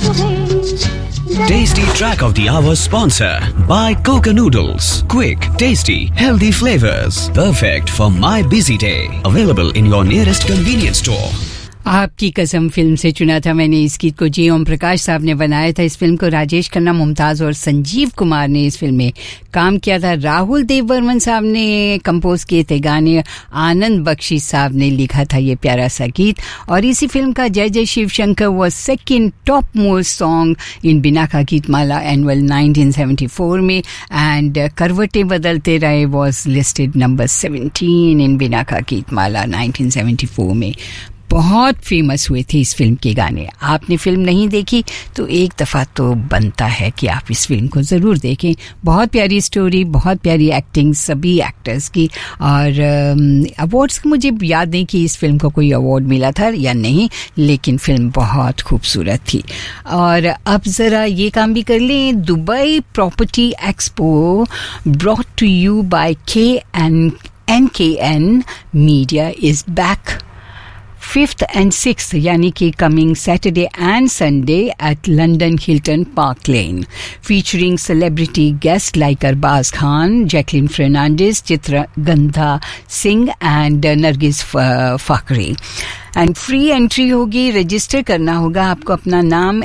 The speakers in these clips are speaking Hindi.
Tasty Track of the Hour sponsor by Coca Noodles. Quick, tasty, healthy flavors. Perfect for my busy day. Available in your nearest convenience store. आपकी कसम फिल्म से चुना था मैंने इस गीत को। जी ओम प्रकाश साहब ने बनाया था इस फिल्म को। राजेश खन्ना, मुमताज और संजीव कुमार ने इस फिल्म में काम किया था। राहुल देव बर्मन साहब ने कंपोज किए थे गाने। आनंद बख्शी साहब ने लिखा था ये प्यारा सा गीत। और इसी फिल्म का जय जय Shiv Shankar was second top most song in बिना का गीतमाला एनुअल 1974 में। एंड करवटें बदलते रहे वाज लिस्टेड नंबर 17 इन बिना का गीतमाला 1974 में। बहुत फेमस हुए थे इस फिल्म के गाने। आपने फिल्म नहीं देखी तो एक दफ़ा तो बनता है कि आप इस फिल्म को ज़रूर देखें। बहुत प्यारी स्टोरी, बहुत प्यारी एक्टिंग सभी एक्टर्स की। और अवार्ड्स मुझे याद नहीं कि इस फिल्म को कोई अवार्ड मिला था या नहीं, लेकिन फिल्म बहुत खूबसूरत थी। और अब ज़रा ये काम भी कर लें। Dubai property expo brought to you bye NKN media is back 5th and 6th यानी कि coming Saturday and Sunday at London Hilton Park Lane, featuring celebrity guests like Arbaz Khan, Jacqueline Fernandez, Chitragandha Singh and Nargis Fakhri. And free entry होगी। रजिस्टर करना होगा आपको अपना नाम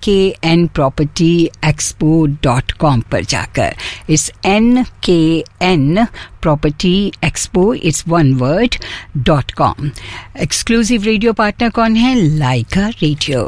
nknpropertyexpo.com पर जाकर। इस NKN Property Expo, it's one word .com। Exclusive radio partner कौन है? लाइका radio.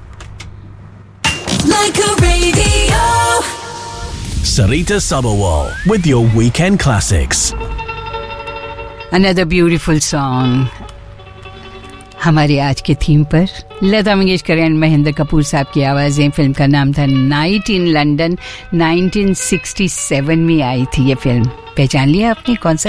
Laika Radio. Sarita Sabawal with your weekend classics. Another beautiful song हमारे आज के थीम पर लता मंगेशकर एंड महेंद्र कपूर साहब की आवाज़ें। फिल्म का नाम था नाइट इन लंदन। 1967 में आई थी ये फिल्म। पहचान लिया आपने कौन सा